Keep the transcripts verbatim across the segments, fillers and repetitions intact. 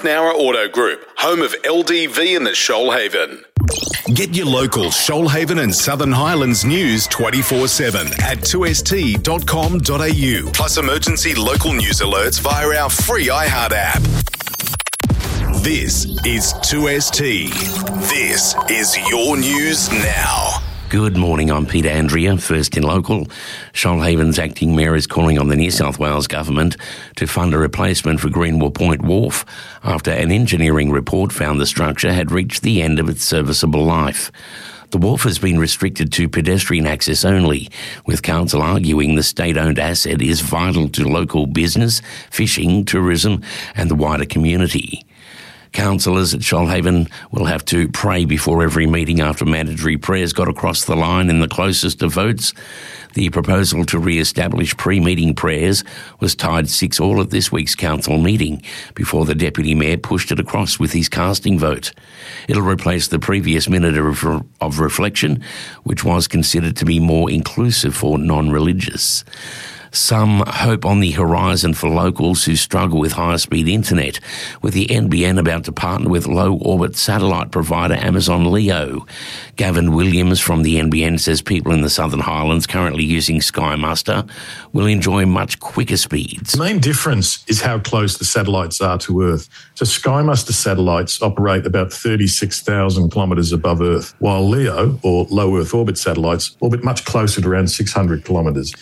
Nowra Auto Group, home of L D V in the Shoalhaven. Get your local Shoalhaven and Southern Highlands news twenty-four seven at two s t dot com dot a u, plus emergency local news alerts via our free iHeart app. This is two S T. This is your news now. Good morning, I'm Peter Andrea, first in local. Shoalhaven's acting mayor is calling on the New South Wales government to fund a replacement for Greenwell Point Wharf after an engineering report found the structure had reached the end of its serviceable life. The wharf has been restricted to pedestrian access only, with council arguing the state-owned asset is vital to local business, fishing, tourism and the wider community. Councillors at Shoalhaven will have to pray before every meeting after mandatory prayers got across the line in the closest of votes. The proposal to re-establish pre-meeting prayers was tied six all at this week's council meeting before the Deputy Mayor pushed it across with his casting vote. It'll replace the previous minute of, of reflection, which was considered to be more inclusive for non-religious. Some hope on the horizon for locals who struggle with high-speed internet, with the N B N about to partner with low-orbit satellite provider Amazon Leo. Gavin Williams from the N B N says people in the Southern Highlands currently using Sky Muster will enjoy much quicker speeds. The main difference is how close the satellites are to Earth. So Sky Muster satellites operate about thirty-six thousand kilometres above Earth, while Leo, or low Earth orbit satellites, orbit much closer to around six hundred kilometres.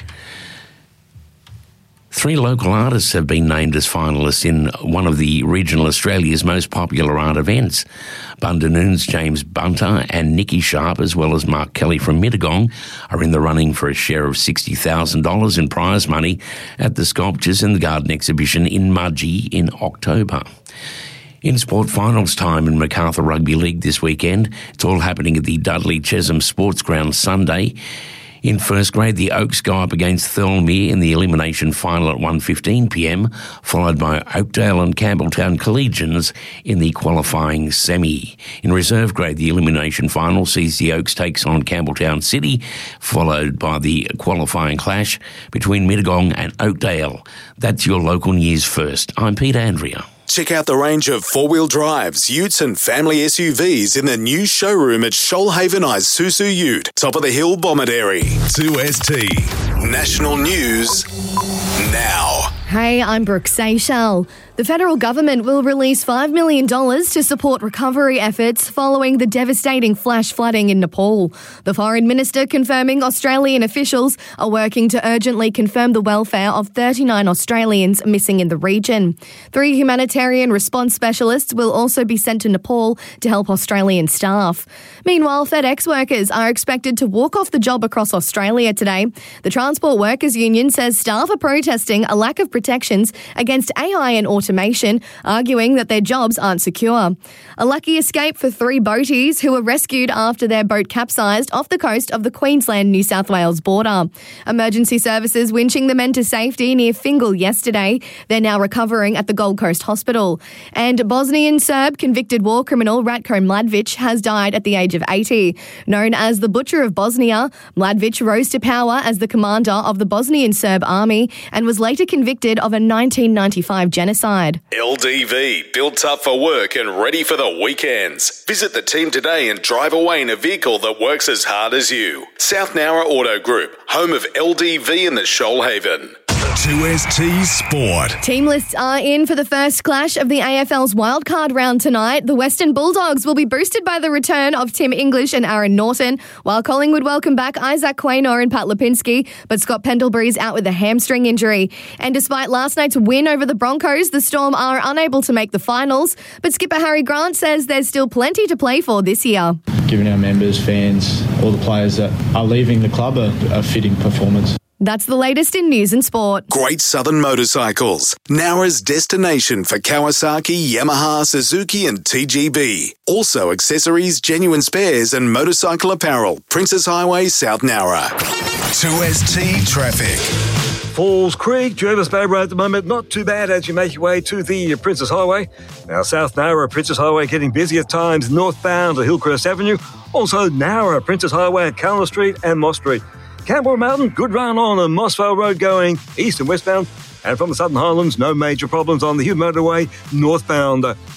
Three local artists have been named as finalists in one of the regional Australia's most popular art events. Bundanoon's James Bunter and Nikki Sharp, as well as Mark Kelly from Mittagong, are in the running for a share of sixty thousand dollars in prize money at the Sculptures in the Garden exhibition in Mudgee in October. In sport, finals time in Macarthur Rugby League this weekend. It's all happening at the Dudley Chesham Sports Ground Sunday. In first grade, the Oaks go up against Thirlmere in the elimination final at one fifteen p m, followed by Oakdale and Campbelltown Collegians in the qualifying semi. In reserve grade, the elimination final sees the Oaks takes on Campbelltown City, followed by the qualifying clash between Mittagong and Oakdale. That's your local news first. I'm Peter Andrea. Check out the range of four-wheel drives, utes and family S U Vs in the new showroom at Shoalhaven Isuzu Ute, top of the hill, Bomaderry. two S T. National News now. Hey, I'm Brooke Seychelles. The federal government will release five million dollars to support recovery efforts following the devastating flash flooding in Nepal. The Foreign Minister confirming Australian officials are working to urgently confirm the welfare of thirty-nine Australians missing in the region. Three humanitarian response specialists will also be sent to Nepal to help Australian staff. Meanwhile, FedEx workers are expected to walk off the job across Australia today. The Transport Workers Union says staff are protesting a lack of protections against A I and automation, arguing that their jobs aren't secure. A lucky escape for three boaties who were rescued after their boat capsized off the coast of the Queensland-New South Wales border. Emergency services winching the men to safety near Fingal yesterday. They're now recovering at the Gold Coast Hospital. And Bosnian Serb convicted war criminal Ratko Mladic has died at the age of eighty. Known as the Butcher of Bosnia, Mladic rose to power as the commander of the Bosnian Serb army and was later convicted of a nineteen ninety-five genocide. L D V, built tough for work and ready for the weekends. Visit the team today and drive away in a vehicle that works as hard as you. South Nowra Auto Group, home of L D V in the Shoalhaven. two S T Sport. Team lists are in for the first clash of the A F L's wildcard round tonight. The Western Bulldogs will be boosted by the return of Tim English and Aaron Norton, while Collingwood welcome back Isaac Quaynor and Pat Lipinski, but Scott Pendlebury's out with a hamstring injury. And despite last night's win over the Broncos, the Storm are unable to make the finals, but skipper Harry Grant says there's still plenty to play for this year. Giving our members, fans, all the players that are leaving the club a, a fitting performance. That's the latest in news and sport. Great Southern Motorcycles, Nowra's destination for Kawasaki, Yamaha, Suzuki and T G B. Also accessories, genuine spares and motorcycle apparel. Princess Highway, South Nowra. two S T Traffic. Falls Creek, Jervis Bay Road at the moment, not too bad as you make your way to the Princess Highway. Now South Nowra, Princess Highway getting busy at times, northbound to Hillcrest Avenue. Also Nowra, Princess Highway at Callan Street and Moss Street. Campbell Mountain, good run on a Mossvale Road going east and westbound. And from the Southern Highlands, no major problems on the Hume Motorway northbound.